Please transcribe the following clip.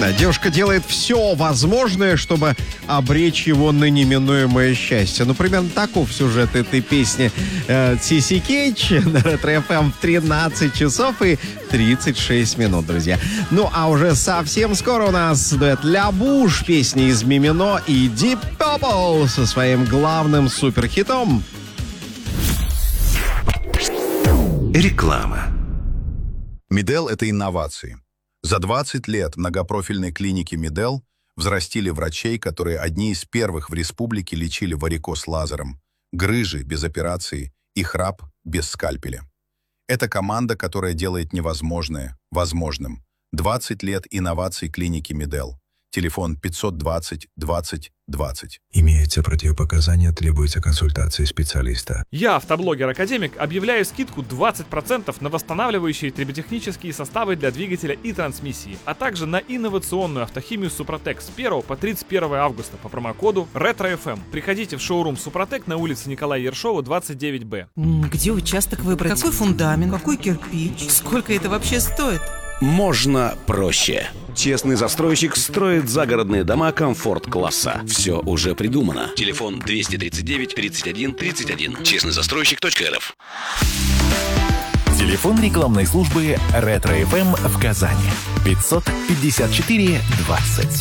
Девушка делает все возможное, чтобы обречь его на неминуемое счастье. Ну, примерно таков сюжет этой песни Сиси Кейдж на Ретро-ФМ в 13 часов и 36 минут, друзья. Ну, а уже совсем скоро у нас дуэт Ля Буш, песни из Мимино и Deep Purple со своим главным суперхитом. Реклама. Медел – это инновации. За 20 лет многопрофильной клиники Медел взрастили врачей, которые одни из первых в республике лечили варикоз лазером, грыжи без операции и храп без скальпеля. Это команда, которая делает невозможное возможным. 20 лет инноваций клиники Медел. Телефон 520 20 20. Имеются противопоказания, требуется консультация специалиста. Я, автоблогер-академик, объявляю скидку 20% на восстанавливающие триботехнические составы для двигателя и трансмиссии, а также на инновационную автохимию Супротек с 1 по 31 августа по промокоду RETROFM. Приходите в шоурум Супротек на улице Николая Ершова, 29Б. Где участок выбрать? Какой фундамент? Какой кирпич? Сколько это вообще стоит? Можно проще. Честный застройщик строит загородные дома комфорт-класса. Все уже придумано. Телефон 239 31 31. Честныйзастройщик.рф. Телефон рекламной службы Ретро-ФМ в Казани. 554 20.